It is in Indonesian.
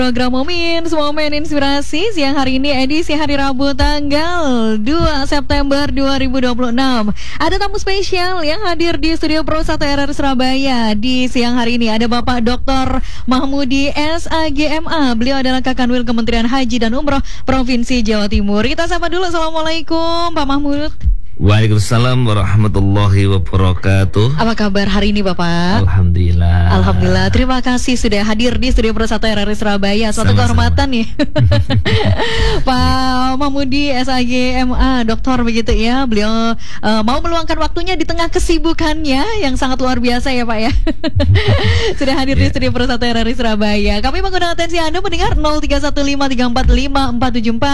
Program Momen Inspirasi siang hari ini edisi hari Rabu tanggal 2 September 2026. Ada tamu spesial yang hadir di studio Pro 1 RRI Surabaya di siang hari ini. Ada Bapak Dr. Mahmudi SAGMA. Beliau adalah Kakanwil Kementerian Haji dan Umroh Provinsi Jawa Timur. Kita sapa dulu. Assalamualaikum Pak Mahmud. Waalaikumsalam warahmatullahi wabarakatuh. Apa kabar hari ini Bapak? Alhamdulillah. Alhamdulillah. Terima kasih sudah hadir di studio Pro 1 RRI Surabaya. Suatu kehormatan nih. Pak Mahmudi SAGMA, dokter begitu ya. Beliau mau meluangkan waktunya di tengah kesibukannya yang sangat luar biasa ya Pak ya. Sudah hadir di studio Pro 1 RRI Surabaya. Kami mengundang atensi Anda mendengar 0315345474